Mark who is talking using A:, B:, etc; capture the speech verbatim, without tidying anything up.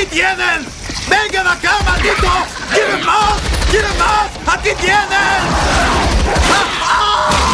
A: tienen! ¡Vengan acá, maldito! ¡Quieren más! ¡Quieren más! ¡Aquí tienen! ¡Ah, ah!